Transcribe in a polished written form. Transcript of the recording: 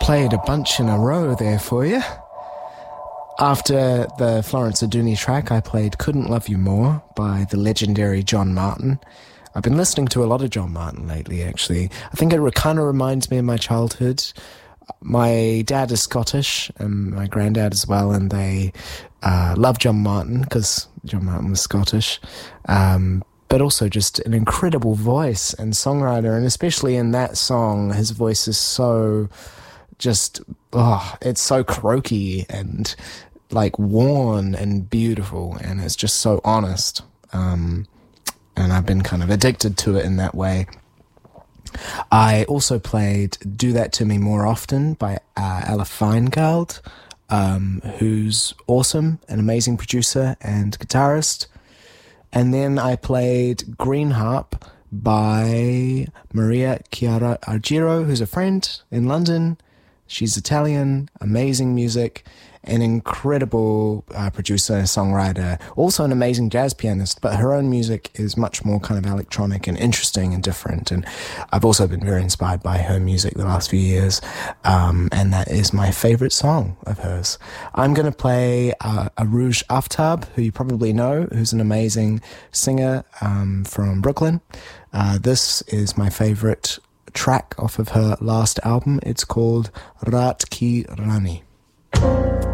played a bunch in a row there for you. After the Florence Aduni track, I played Couldn't Love You More by the legendary John Martin. I've been listening to a lot of John Martin lately, actually. I think it kind of reminds me of my childhood. My dad is Scottish, and my granddad as well, and they love John Martin, because John Martin was Scottish. But also just an incredible voice and songwriter, and especially in that song, his voice is so just, it's so croaky and like worn and beautiful, and it's just so honest. And I've been kind of addicted to it in that way. I also played Do That To Me More Often by Ella Finegold, who's awesome, an amazing producer and guitarist. And then I played Green Harp by Maria Chiara Argiro, who's a friend in London. She's Italian, amazing music, an incredible producer, songwriter, also an amazing jazz pianist, but her own music is much more kind of electronic and interesting and different. And I've also been very inspired by her music the last few years, and that is my favorite song of hers. I'm going to play Arooj Aftab, who you probably know, who's an amazing singer from Brooklyn. This is my favorite track off of her last album. It's called Raat Ki Rani.